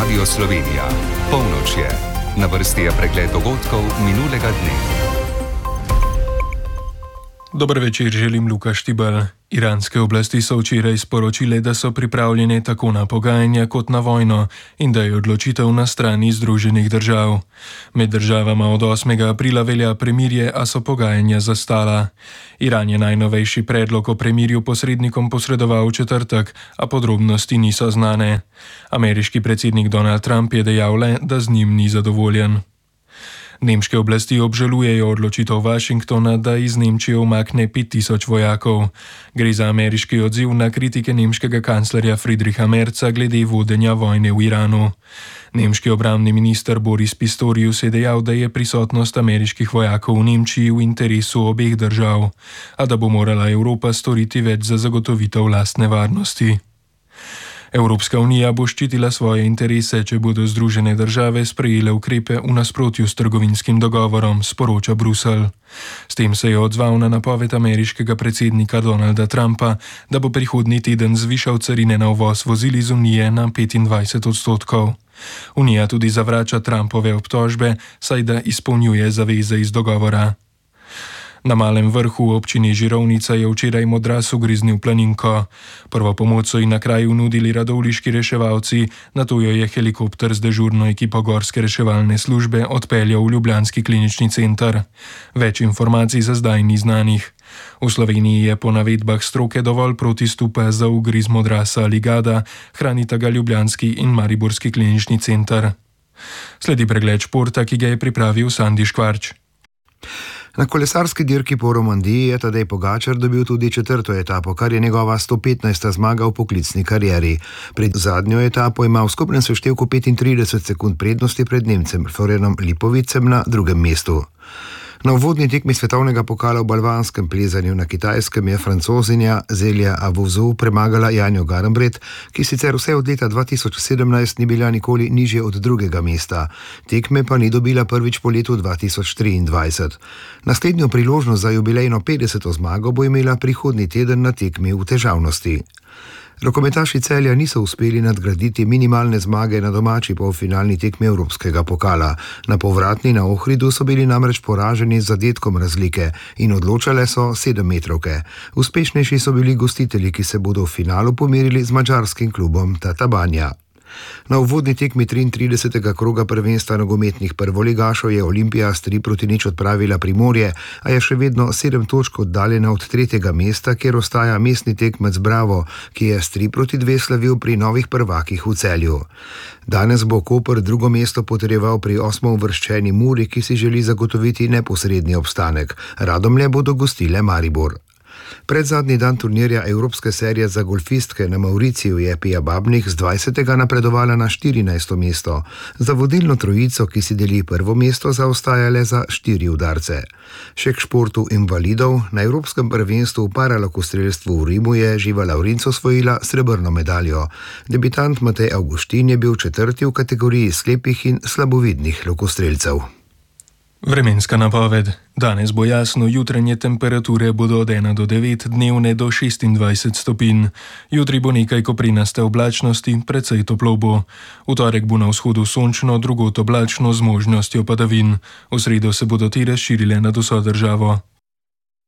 Radio Slovenija. Polnoč je. Na vrsti je pregled dogodkov minulega dne. Dober večer, želim Luka Štibal. Iranske oblasti so včeraj sporočile, da so pripravljene tako na pogajanja kot na vojno in da je odločitev na strani Združenih držav. Med državama od 8. aprila velja premirje, a so pogajanja zastala. Iran je najnovejši predlog o premirju posrednikom posredoval v četrtek, a podrobnosti niso znane. Ameriški predsednik Donald Trump je dejal le, da z njim ni zadovoljen. Nemške oblasti obžalujejo odločitev Washingtona, da iz Nemčije umakne 5000 vojakov. Gre za ameriški odziv na kritike nemškega kanclerja Friedricha Merza glede vodenja vojne v Iranu. Nemški obrambni minister Boris Pistorius je dejal, da je prisotnost ameriških vojakov v Nemčiji v interesu obeh držav, a da bo morala Evropa storiti več za zagotovitev lastne varnosti. Evropska unija bo ščitila svoje interese, če bodo Združene države sprejele ukrepe v nasprotju s trgovinskim dogovorom, sporoča Bruselj. S tem se je odzval na napoved ameriškega predsednika Donalda Trumpa, da bo prihodnji teden zvišal carine na uvoz vozil iz Unije na 25%. Unija tudi zavrača Trumpove obtožbe, saj da izpolnjuje zaveze iz dogovora. Na Malem Vrhu v občini Žirovnica je včeraj modras ugriznil planinko. Prvo pomoč so ji na kraju nudili radovljiški reševalci, nato jo je helikopter z dežurno ekipo gorske reševalne službe odpeljal v ljubljanski klinični center. Več informacij za zdaj ni znanih. V Sloveniji je po navedbah stroke dovolj protistupa za ugriz modrasa ali gada, hranita ga ljubljanski in mariborski klinični center. Sledi pregled športa, ki ga je pripravil Sandi Škvarč. Na kolesarski dirki po Romandiji je Tadej Pogačar dobil tudi 4. etapo, kar je njegova 115. zmaga v poklicni karieri. Pred zadnjo etapo ima v skupnem seštevku 35 sekund prednosti pred Nemcem Florianom Lipovicem na drugem mestu. Na uvodni tekmi svetovnega pokala v balvanskem plezanju na Kitajskem je Francozinja Zelja Avuzu premagala Janjo Garnbret, ki sicer vse od leta 2017 ni bila nikoli nižje od drugega mesta. Tekme pa ni dobila prvič po letu 2023. Naslednjo priložnost za jubilejno 50. zmago bo imela prihodnji teden na tekmi v težavnosti. Rokometaši Celja niso uspeli nadgraditi minimalne zmage na domači polfinalni tekmi evropskega pokala. Na povratni na Ohridu so bili namreč poraženi z zadetkom razlike in odločale so 7-metrovke. Uspešnejši so bili gostitelji, ki se bodo v finalu pomerili z madžarskim klubom Tatabanja. Na uvodni tekmi 33. kroga prvenstva nogometnih prvoligašov je Olimpija s 3-0 odpravila Primorje, a je še vedno 7 točk oddaljena od 3. mesta, kjer ostaja mestni tekmec Bravo, ki je s 3-2 slavil pri novih prvakih v Celju. Danes bo Koper drugo mesto potrjeval pri 8. uvrščeni Muri, ki si želi zagotoviti neposredni obstanek. Radomlje bodo gostile Maribor. Predzadnji dan turnirja Evropske serije za golfistke na Mauriciju je Pia Babnik z 20. napredovala na 14. mesto. Za vodilno trojico, ki si deli prvo mesto, zaostaja le za 4 udarce. Še k športu invalidov. Na Evropskem prvenstvu v paralokostrelstvu v Rimu je Živa Lavrinc osvojila srebrno medaljo. Debitant Matej Avguštin je bil 4. v kategoriji slepih in slabovidnih lokostrelcev. Vremenska napoved. Danes bo jasno, jutranje temperature bodo od 1 do 9, dnevne do 26 stopinj. Jutri bo nekaj koprinaste oblačnosti, precej toplo bo. V torek bo na vzhodu sončno, drugod oblačno z možnostjo padavin. V sredo se bodo te razširile nad vso državo.